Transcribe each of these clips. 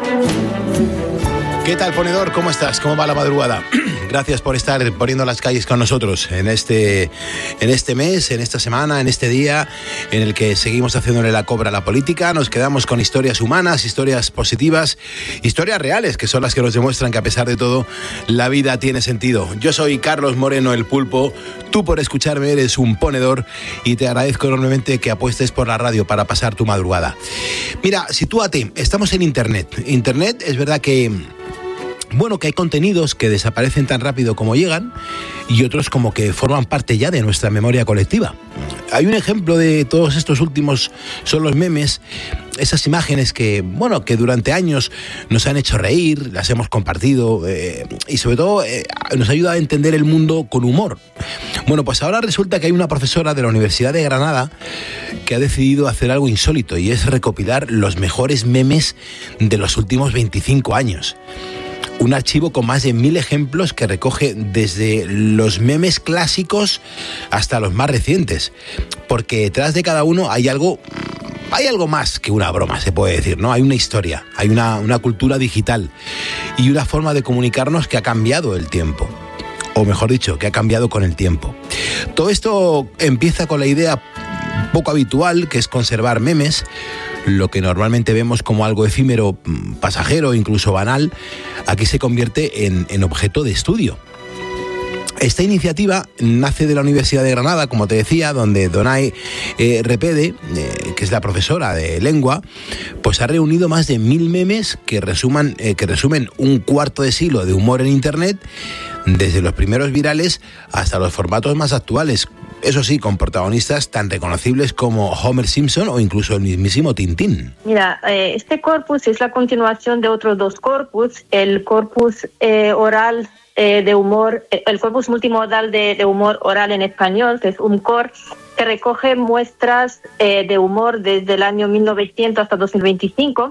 ¿Qué tal, ponedor? ¿Cómo estás? ¿Cómo va la madrugada? Gracias por estar poniendo las calles con nosotros en este mes, en esta semana, en este día en el que seguimos haciéndole la cobra a la política. Nos quedamos con historias humanas, historias positivas, historias reales, que son las que nos demuestran que a pesar de todo la vida tiene sentido. Yo soy Carlos Moreno, el Pulpo. Tú, por escucharme, eres un ponedor y te agradezco enormemente que apuestes por la radio para pasar tu madrugada. Mira, sitúate, estamos en Internet. Internet es verdad que hay contenidos que desaparecen tan rápido como llegan y otros como que forman parte ya de nuestra memoria colectiva. Hay un ejemplo de todos estos últimos, son los memes, esas imágenes que durante años nos han hecho reír, las hemos compartido y sobre todo nos ayuda a entender el mundo con humor. Bueno, pues ahora resulta que hay una profesora de la Universidad de Granada que ha decidido hacer algo insólito y es recopilar los mejores memes de los últimos 25 años. Un archivo con más de 1000 ejemplos que recoge desde los memes clásicos hasta los más recientes. Porque detrás de cada uno hay algo más que una broma, se puede decir, ¿no? Hay una historia, hay una cultura digital y una forma de comunicarnos que ha cambiado el tiempo. O mejor dicho, que ha cambiado con el tiempo. Todo esto empieza con la idea poco habitual, que es conservar memes, lo que normalmente vemos como algo efímero, pasajero, incluso banal, aquí se convierte en objeto de estudio. Esta iniciativa nace de la Universidad de Granada, como te decía, donde Donay Repede, que es la profesora de lengua, pues ha reunido más de 1000 memes que resumen un cuarto de siglo de humor en Internet, desde los primeros virales hasta los formatos más actuales. Eso sí, con protagonistas tan reconocibles como Homer Simpson o incluso el mismísimo Tintín. Mira, este corpus es la continuación de otros dos corpus, el corpus oral de humor, el corpus multimodal de humor oral en español, que es HUMCOR, que recoge muestras de humor desde el año 1900 hasta 2025.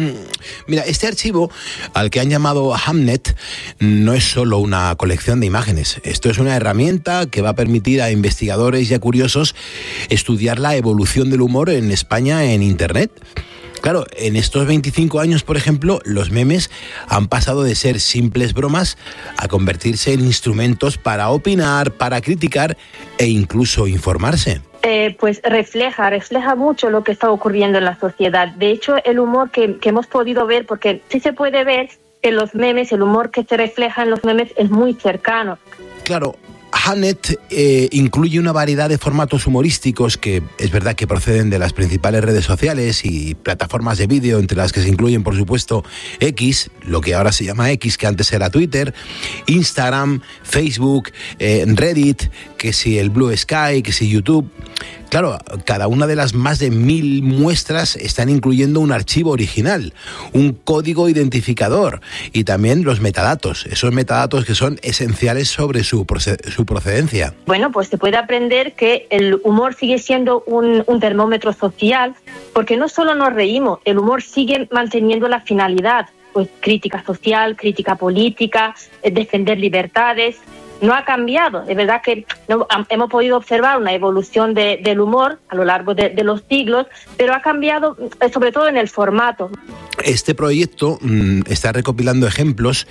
Mira, este archivo, al que han llamado Hamnet, no es solo una colección de imágenes. Esto es una herramienta que va a permitir a investigadores y a curiosos estudiar la evolución del humor en España en Internet. Claro, en estos 25 años, por ejemplo, los memes han pasado de ser simples bromas a convertirse en instrumentos para opinar, para criticar e incluso informarse. Pues refleja mucho lo que está ocurriendo en la sociedad. De hecho, el humor que hemos podido ver, porque sí se puede ver en los memes, el humor que se refleja en los memes es muy cercano. Claro. Hamnet incluye una variedad de formatos humorísticos que es verdad que proceden de las principales redes sociales y plataformas de vídeo, entre las que se incluyen, por supuesto, X, lo que ahora se llama X, que antes era Twitter, Instagram, Facebook, Reddit, que si el Blue Sky, que si YouTube. Claro, cada una de las más de 1000 muestras están incluyendo un archivo original, un código identificador y también los metadatos, esos metadatos que son esenciales sobre su procedencia. Bueno, pues se puede aprender que el humor sigue siendo un termómetro social, porque no solo nos reímos, el humor sigue manteniendo la finalidad, pues crítica social, crítica política, defender libertades. No ha cambiado, es verdad que hemos podido observar una evolución del humor a lo largo de los siglos, pero ha cambiado sobre todo en el formato. Este proyecto está recopilando ejemplos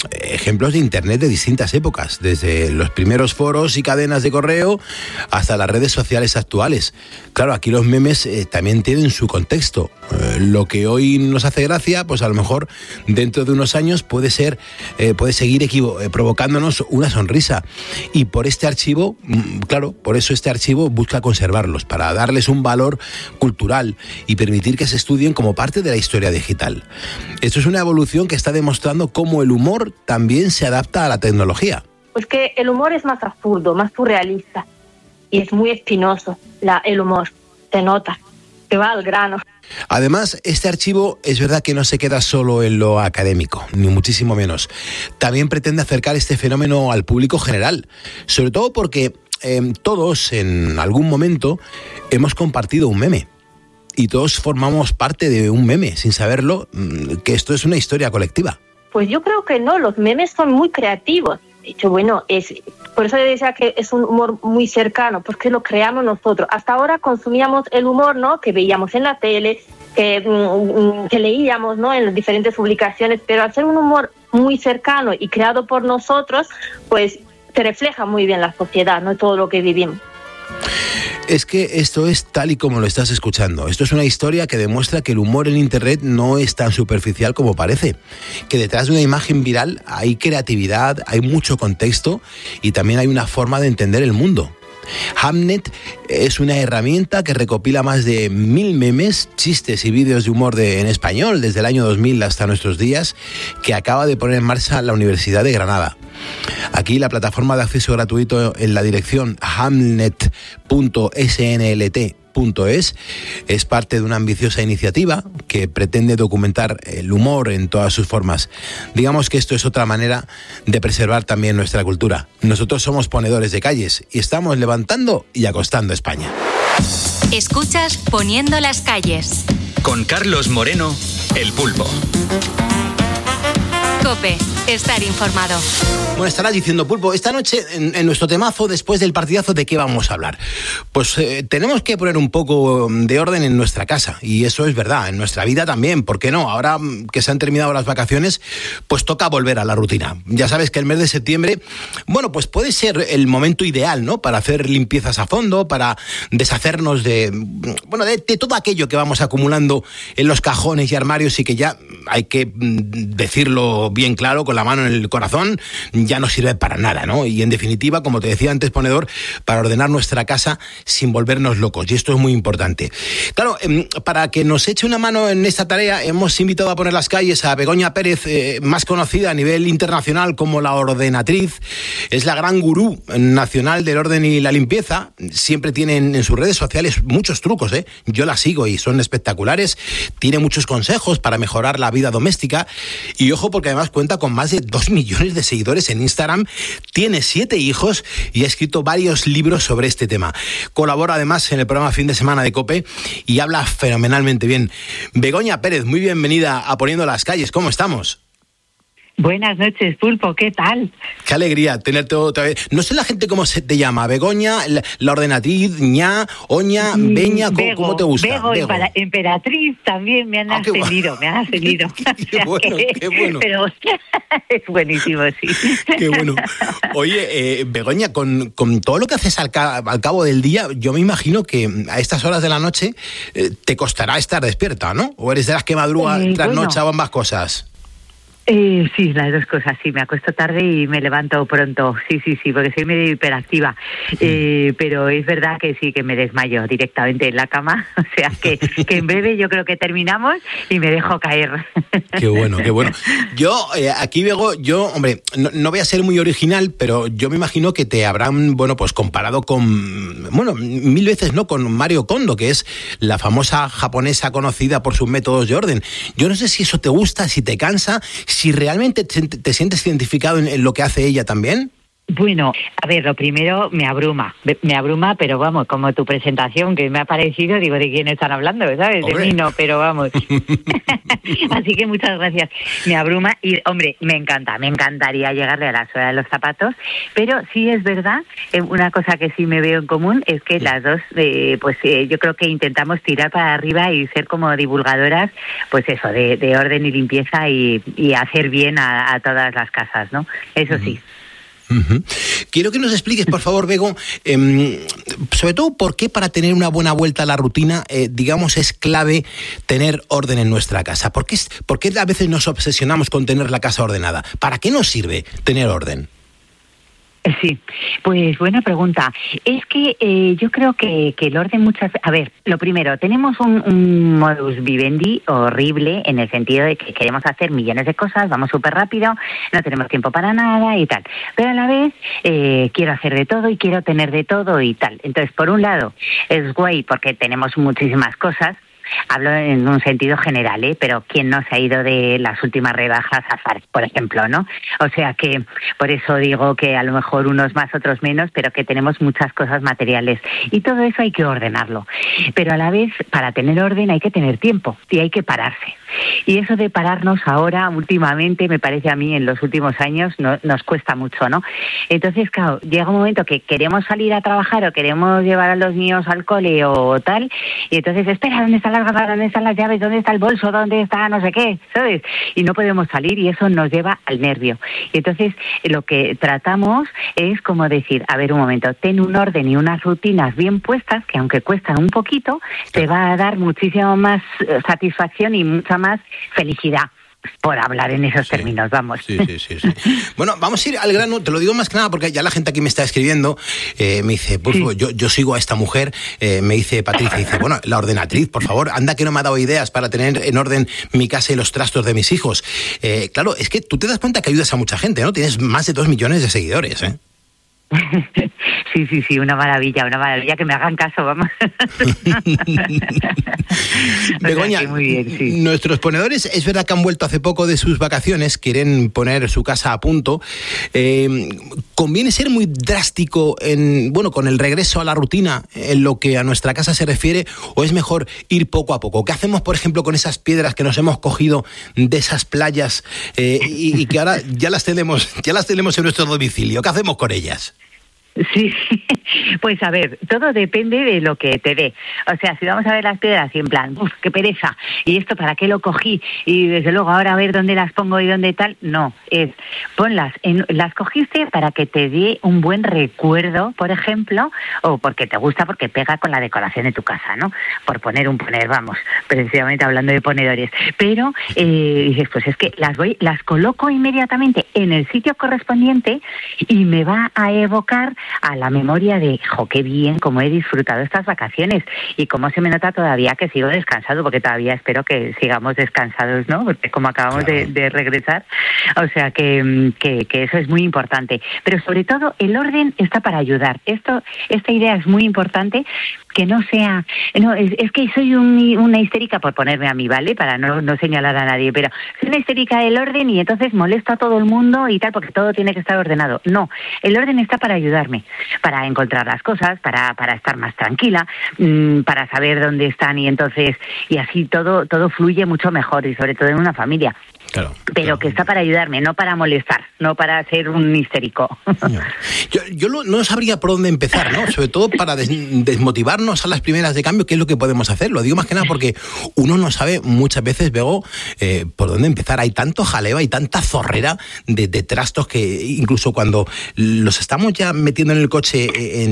de Internet de distintas épocas, desde los primeros foros y cadenas de correo hasta las redes sociales actuales. Claro, aquí los memes también tienen su contexto. Lo que hoy nos hace gracia, pues a lo mejor dentro de unos años puede seguir provocándonos una sonrisa. Y por este archivo, por eso este archivo busca conservarlos, para darles un valor cultural y permitir que se estudien como parte de la historia digital. Esto es una evolución que está demostrando cómo el humor también se adapta a la tecnología. Pues que el humor es más absurdo, más surrealista y es muy espinoso el humor, se nota, que va al grano. Además, este archivo es verdad que no se queda solo en lo académico, ni muchísimo menos. También pretende acercar este fenómeno al público general, sobre todo porque todos en algún momento hemos compartido un meme. Y todos formamos parte de un meme, sin saberlo, que esto es una historia colectiva. Pues yo creo que no, los memes son muy creativos. dicho, bueno, por eso decía que es un humor muy cercano, porque lo creamos nosotros. Hasta ahora consumíamos el humor, ¿no?, que veíamos en la tele, que leíamos, ¿no?, en las diferentes publicaciones, pero al ser un humor muy cercano y creado por nosotros, pues se refleja muy bien la sociedad, ¿no?, todo lo que vivimos. Es que esto es tal y como lo estás escuchando. Esto es una historia que demuestra que el humor en Internet no es tan superficial como parece. Que detrás de una imagen viral hay creatividad, hay mucho contexto y también hay una forma de entender el mundo. Hamnet es una herramienta que recopila más de 1000 memes, chistes y vídeos de humor en español desde el año 2000 hasta nuestros días, que acaba de poner en marcha la Universidad de Granada. Aquí la plataforma de acceso gratuito en la dirección hamnet.snlt.es es parte de una ambiciosa iniciativa que pretende documentar el humor en todas sus formas. Digamos que esto es otra manera de preservar también nuestra cultura. Nosotros somos ponedores de calles y estamos levantando y acostando España. Escuchas Poniendo las calles. Con Carlos Moreno, El Pulpo. COPE, estar informado. Bueno, estarás diciendo, Pulpo, esta noche en nuestro temazo, después del partidazo, ¿de qué vamos a hablar? Pues tenemos que poner un poco de orden en nuestra casa, y eso es verdad, en nuestra vida también, ¿por qué no? Ahora que se han terminado las vacaciones, pues toca volver a la rutina. Ya sabes que el mes de septiembre, bueno, pues puede ser el momento ideal, ¿no?, para hacer limpiezas a fondo, para deshacernos de todo aquello que vamos acumulando en los cajones y armarios y que ya hay que decirlo bien claro, con la mano en el corazón, ya no sirve para nada, ¿no? Y en definitiva, como te decía antes, ponedor, para ordenar nuestra casa sin volvernos locos, y esto es muy importante. Claro, para que nos eche una mano en esta tarea, hemos invitado a poner las calles a Begoña Pérez, más conocida a nivel internacional como la ordenatriz. Es la gran gurú nacional del orden y la limpieza. Siempre tiene en sus redes sociales muchos trucos, ¿eh? Yo la sigo y son espectaculares. Tiene muchos consejos para mejorar la vida doméstica. Y ojo, porque además cuenta con más de 2 millones de seguidores en Instagram, tiene 7 hijos y ha escrito varios libros sobre este tema. Colabora además en el programa Fin de Semana de COPE y habla fenomenalmente bien. Begoña Pérez, muy bienvenida a Poniendo las Calles. ¿Cómo estamos? Buenas noches, Pulpo, ¿qué tal? Qué alegría tenerte otra vez. No sé la gente cómo se te llama, Begoña, la ordenatriz, ña, oña, beña, ¿cómo te gusta? Bego. Emperatriz también me han ascendido. Qué bueno, qué bueno. Pero es buenísimo, sí. Qué bueno. Oye, Begoña, con todo lo que haces al cabo del día, yo me imagino que a estas horas de la noche te costará estar despierta, ¿no? ¿O eres de las que madruga, trasnocha o ambas cosas? Sí, las dos cosas, sí, me acuesto tarde y me levanto pronto, sí, porque soy medio hiperactiva, pero es verdad que sí, que me desmayo directamente en la cama, o sea que en breve yo creo que terminamos y me dejo caer. Qué bueno. Yo, aquí Bego, hombre, no voy a ser muy original, pero yo me imagino que te habrán, pues comparado con, 1000 veces, ¿no?, con Mario Kondo, que es la famosa japonesa conocida por sus métodos de orden. Yo no sé si eso te gusta, si te cansa, si realmente te sientes identificado en lo que hace ella también. Bueno, a ver, lo primero me abruma, pero vamos, como tu presentación que me ha parecido, digo, ¿de quién están hablando? ¿Sabes? Hombre. De mí no, pero vamos. Así que muchas gracias. Me abruma y, hombre, me encantaría llegarle a la suela de los zapatos, pero sí es verdad, una cosa que sí me veo en común es que las dos, yo creo que intentamos tirar para arriba y ser como divulgadoras, pues eso, de orden y limpieza y hacer bien a todas las casas, ¿no? Eso sí. Uh-huh. Quiero que nos expliques, por favor, Bego, sobre todo por qué para tener una buena vuelta a la rutina, es clave tener orden en nuestra casa. ¿Por qué a veces nos obsesionamos con tener la casa ordenada? ¿Para qué nos sirve tener orden? Sí, pues buena pregunta. Es que yo creo que el orden A ver, lo primero, tenemos un modus vivendi horrible en el sentido de que queremos hacer millones de cosas, vamos súper rápido, no tenemos tiempo para nada y tal. Pero a la vez quiero hacer de todo y quiero tener de todo y tal. Entonces, por un lado, es guay porque tenemos muchísimas cosas. O hablo en un sentido general, pero ¿quién no se ha ido de las últimas rebajas a Zara, por ejemplo, ¿no? O sea que por eso digo que a lo mejor unos más, otros menos, pero que tenemos muchas cosas materiales y todo eso hay que ordenarlo. Pero a la vez, para tener orden hay que tener tiempo y hay que pararse. Y eso de pararnos ahora, últimamente, me parece a mí, en los últimos años, nos cuesta mucho, ¿no? Entonces, claro, llega un momento que queremos salir a trabajar o queremos llevar a los niños al cole o tal, y entonces, espera, ¿dónde están las gafas? ¿Dónde están las llaves? ¿Dónde está el bolso? ¿Dónde está no sé qué? ¿Sabes? Y no podemos salir y eso nos lleva al nervio. Y entonces, lo que tratamos es como decir, a ver, un momento, ten un orden y unas rutinas bien puestas, que aunque cuestan un poquito, te va a dar muchísimo más satisfacción y mucha más felicidad, por hablar en esos términos, vamos. Sí. Bueno, vamos a ir al grano, te lo digo más que nada porque ya la gente aquí me está escribiendo, me dice, pues yo sigo a esta mujer, me dice Patricia, dice, bueno, la ordenatriz, por favor, anda que no me ha dado ideas para tener en orden mi casa y los trastos de mis hijos. Claro, es que tú te das cuenta que ayudas a mucha gente, ¿no? Tienes más de 2 millones de seguidores, ¿eh? Sí, una maravilla, que me hagan caso, vamos. Begoña, muy bien, sí. Nuestros ponedores, es verdad que han vuelto hace poco de sus vacaciones, quieren poner su casa a punto. ¿Conviene ser muy drástico con el regreso a la rutina en lo que a nuestra casa se refiere, o es mejor ir poco a poco? ¿Qué hacemos, por ejemplo, con esas piedras que nos hemos cogido de esas playas y que ahora ya las tenemos en nuestro domicilio? ¿Qué hacemos con ellas? Sí, pues a ver, todo depende de lo que te dé. O sea, si vamos a ver las piedras y en plan, ¡uf, qué pereza! ¿Y esto para qué lo cogí? Y desde luego ahora a ver dónde las pongo y dónde tal. No, es ponlas, las cogiste para que te dé un buen recuerdo, por ejemplo, o porque te gusta, porque pega con la decoración de tu casa, ¿no? Por poner, vamos, precisamente hablando de ponedores. Pero dices, pues es que las coloco inmediatamente en el sitio correspondiente y me va a evocar a la memoria de, qué bien, cómo he disfrutado estas vacaciones y cómo se me nota todavía que sigo descansado, porque todavía espero que sigamos descansados, ¿no? Porque como acabamos de regresar, o sea que eso es muy importante. Pero sobre todo el orden está para ayudar. Esta idea es muy importante, que no sea... No, es que soy una histérica, por ponerme a mí, ¿vale? Para no señalar a nadie, pero soy una histérica del orden y entonces molesto a todo el mundo y tal, porque todo tiene que estar ordenado. No, el orden está para ayudarme, para encontrar las cosas, para estar más tranquila, para saber dónde están y así todo fluye mucho mejor, y sobre todo en una familia. Pero que está para ayudarme, no para molestar, no para ser un histérico. Yo no sabría por dónde empezar, ¿no? Sobre todo para desmotivarnos a las primeras de cambio, ¿qué es lo que podemos hacer? Lo digo más que nada porque uno no sabe muchas veces, Bego, por dónde empezar. Hay tanto jaleo, hay tanta zorrera de trastos que incluso cuando los estamos ya metiendo en el coche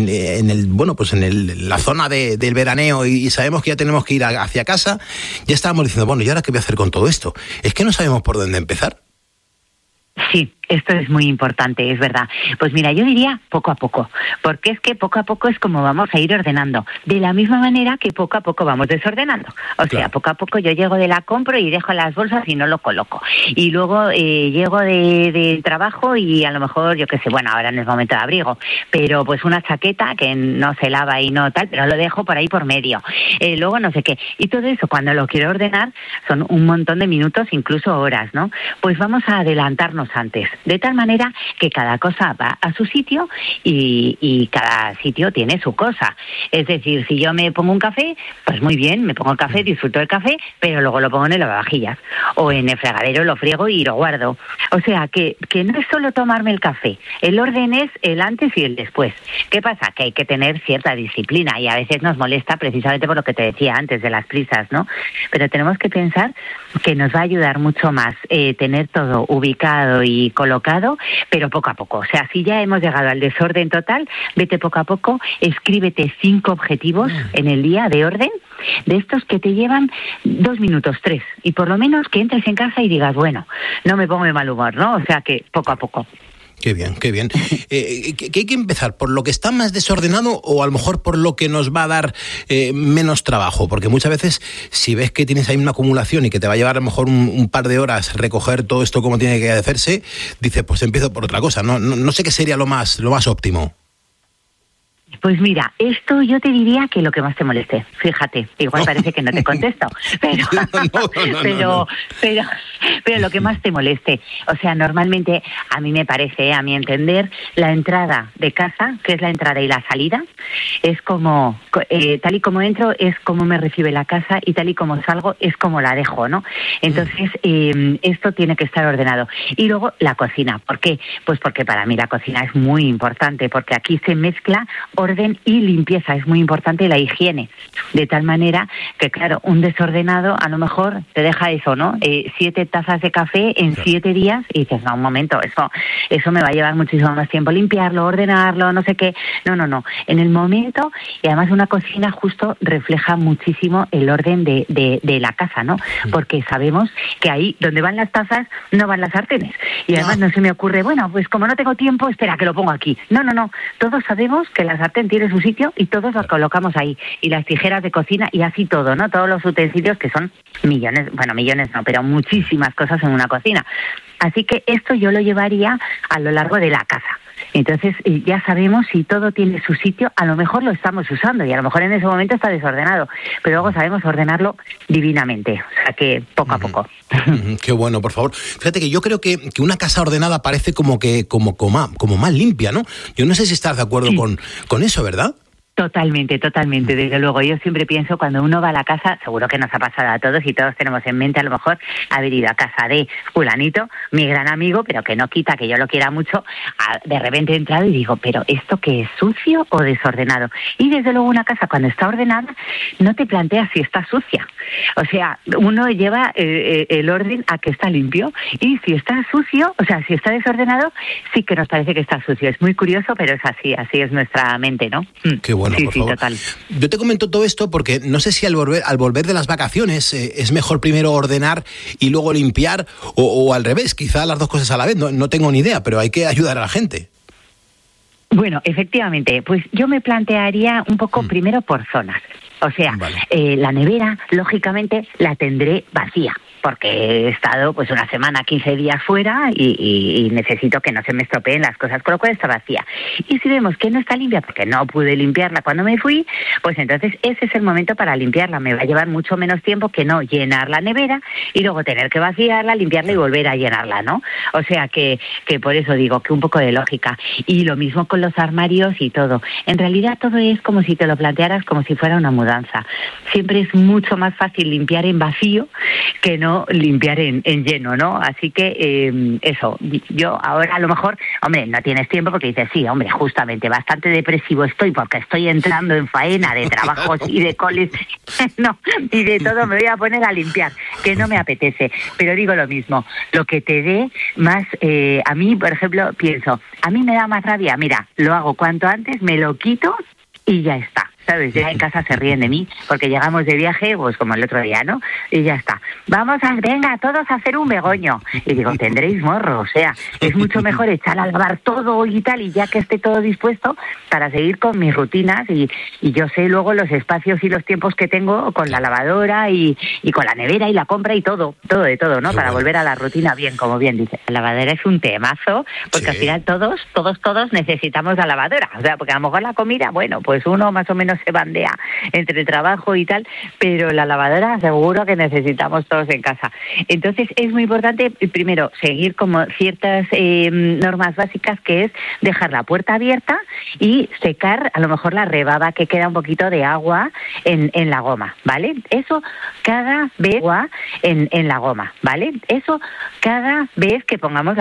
en la zona del veraneo y sabemos que ya tenemos que ir hacia casa, ya estábamos diciendo, bueno, ¿y ahora qué voy a hacer con todo esto? Es que no sabemos por dónde empezar. Sí, esto es muy importante, es verdad. Pues mira, yo diría poco a poco, porque es que poco a poco es como vamos a ir ordenando, de la misma manera que poco a poco vamos desordenando. O sea, poco a poco yo llego de la compra y dejo las bolsas y no lo coloco. Y luego llego del trabajo y a lo mejor, yo qué sé, bueno, ahora no es momento de abrigo, pero pues una chaqueta que no se lava y no tal, pero lo dejo por ahí por medio. Luego no sé qué. Y todo eso, cuando lo quiero ordenar, son un montón de minutos, incluso horas, ¿no? Pues vamos a adelantarnos antes, de tal manera que cada cosa va a su sitio y cada sitio tiene su cosa. Es decir, si yo me pongo un café, pues muy bien, me pongo el café, disfruto del café, pero luego lo pongo en el lavavajillas o en el fregadero, lo friego y lo guardo. O sea, que no es solo tomarme el café, el orden es el antes y el después. ¿Qué pasa? Que hay que tener cierta disciplina y a veces nos molesta precisamente por lo que te decía antes de las prisas, ¿no? Pero tenemos que pensar que nos va a ayudar mucho más tener todo ubicado y colocado, pero poco a poco. O sea, si ya hemos llegado al desorden total, vete poco a poco, escríbete 5 objetivos en el día de orden, de estos que te llevan 2 minutos, 3, y por lo menos que entres en casa y digas, bueno, no me pongo de mal humor, ¿no? O sea, que poco a poco. Qué bien, qué bien. ¿Qué hay que empezar? ¿Por lo que está más desordenado o a lo mejor por lo que nos va a dar menos trabajo? Porque muchas veces, si ves que tienes ahí una acumulación y que te va a llevar a lo mejor un par de horas recoger todo esto como tiene que hacerse, dices, pues empiezo por otra cosa. No sé qué sería lo más óptimo. Pues mira, esto yo te diría que lo que más te moleste. Fíjate, igual parece que no te contesto, pero lo que más te moleste. O sea, normalmente a mí me parece, a mi entender, la entrada de casa, que es la entrada y la salida, es como, tal y como entro, es como me recibe la casa, y tal y como salgo, es como la dejo, ¿no? Entonces, esto tiene que estar ordenado. Y luego la cocina. ¿Por qué? Pues porque para mí la cocina es muy importante, porque aquí se mezcla orden y limpieza. Es muy importante la higiene, de tal manera que, claro, un desordenado a lo mejor te deja eso, ¿no? 7 tazas de café en 7 días, y dices, no, un momento, eso me va a llevar muchísimo más tiempo limpiarlo, ordenarlo, no sé qué. No. En el momento, y además una cocina justo refleja muchísimo el orden de la casa, ¿no? Porque sabemos que ahí donde van las tazas no van las sartenes. Y además no se me ocurre, bueno, pues como no tengo tiempo, espera que lo pongo aquí. No. Todos sabemos que la sartén tiene su sitio y todos la colocamos ahí. Y las tijeras de cocina y así todo, ¿no? Todos los utensilios, que son millones no, pero muchísimas cosas en una cocina. Así que esto yo lo llevaría a lo largo de la casa. Entonces ya sabemos si todo tiene su sitio, a lo mejor lo estamos usando y a lo mejor en ese momento está desordenado, pero luego sabemos ordenarlo divinamente, o sea que poco a poco. Qué bueno, por favor. Fíjate que yo creo que una casa ordenada parece como más limpia, ¿no? Yo no sé si estás de acuerdo con eso, ¿verdad? Totalmente, desde luego. Yo siempre pienso, cuando uno va a la casa, seguro que nos ha pasado a todos y todos tenemos en mente a lo mejor haber ido a casa de fulanito, mi gran amigo, pero que no quita que yo lo quiera mucho, de repente he entrado y digo, ¿pero esto qué es, sucio o desordenado? Y desde luego una casa cuando está ordenada no te planteas si está sucia. O sea, uno lleva el orden a que está limpio, y si está sucio, o sea, si está desordenado, sí que nos parece que está sucio. Es muy curioso, pero es así es nuestra mente, ¿no? Qué bueno. Bueno, sí, total. Yo te comento todo esto porque no sé si al volver de las vacaciones es mejor primero ordenar y luego limpiar, o al revés, quizá las dos cosas a la vez, no tengo ni idea, pero hay que ayudar a la gente. Bueno, efectivamente, pues yo me plantearía un poco primero por zonas. O sea, la nevera, lógicamente, la tendré vacía, porque he estado pues una semana, 15 días fuera y necesito que no se me estropeen las cosas, con lo cual está vacía. Y si vemos que no está limpia, porque no pude limpiarla cuando me fui, pues entonces ese es el momento para limpiarla. Me va a llevar mucho menos tiempo que no llenar la nevera y luego tener que vaciarla, limpiarla y volver a llenarla, ¿no? O sea que por eso digo que un poco de lógica. Y lo mismo con los armarios y todo. En realidad todo es como si te lo plantearas como si fuera una mudanza. Siempre es mucho más fácil limpiar en vacío que no limpiar en lleno, ¿no? Así que eso, yo ahora a lo mejor, hombre, no tienes tiempo porque dices, sí, hombre, justamente bastante depresivo estoy porque estoy entrando en faena de trabajos y de coles, no, y de todo me voy a poner a limpiar, que no me apetece. Pero digo lo mismo, lo que te dé más, a mí, por ejemplo, pienso, a mí me da más rabia, mira, lo hago cuanto antes, me lo quito y ya está. ¿Sabes? Ya en casa se ríen de mí, porque llegamos de viaje, pues como el otro día, ¿no? Y ya está. Venga, todos a hacer un begoño. Y digo, tendréis morro, o sea, es mucho mejor echar a lavar todo y tal, y ya que esté todo dispuesto, para seguir con mis rutinas, y yo sé luego los espacios y los tiempos que tengo con la lavadora y con la nevera y la compra y todo, ¿no? Para volver a la rutina bien, como bien dice. La lavadora es un temazo, porque al final todos necesitamos la lavadora. O sea, porque a lo mejor la comida, bueno, pues uno más o menos se bandea entre el trabajo y tal, pero la lavadora seguro que necesitamos todos en casa. Entonces es muy importante, primero, seguir como ciertas normas básicas, que es dejar la puerta abierta y secar a lo mejor la rebaba que queda un poquito de agua en la goma, ¿vale? Eso cada vez en la goma, ¿vale? Eso cada vez que pongamos